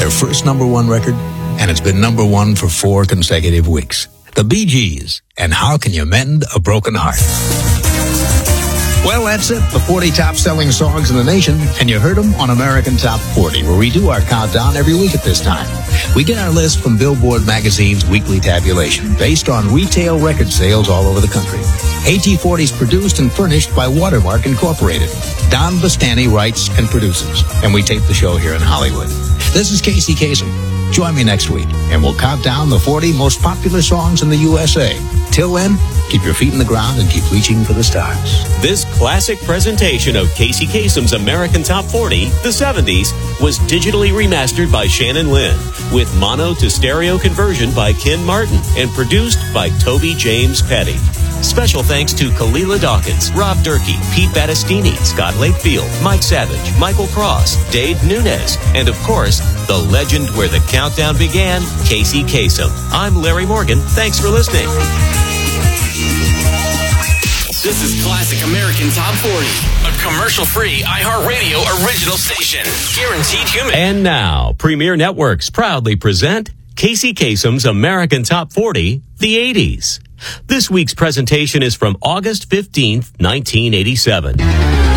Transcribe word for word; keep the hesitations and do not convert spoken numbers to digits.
their first number one record, and it's been number one for four consecutive weeks. The Bee Gees, and How Can You Mend a Broken Heart? Well, that's it. The forty top-selling songs in the nation, and you heard them on American Top forty, where we do our countdown every week at this time. We get our list from Billboard Magazine's weekly tabulation, based on retail record sales all over the country. A T forty is produced and furnished by Watermark Incorporated. Don Bastani writes and produces, and we tape the show here in Hollywood. This is Casey Kasem. Join me next week, and we'll count down the forty most popular songs in the U S A. Till then, keep your feet in the ground and keep reaching for the stars. This classic presentation of Casey Kasem's American Top forty, the seventies, was digitally remastered by Shannon Lynn, with mono to stereo conversion by Ken Martin, and produced by Toby James Petty. Special thanks to Kalila Dawkins, Rob Durkee, Pete Battistini, Scott Lakefield, Mike Savage, Michael Cross, Dave Nunez, and of course, the legend where the countdown began, Casey Kasem. I'm Larry Morgan. Thanks for listening. This is Classic American Top forty, a commercial-free iHeartRadio original station. Guaranteed human. And now, Premier Networks proudly present Casey Kasem's American Top forty, the eighties. This week's presentation is from August fifteenth, nineteen eighty-seven.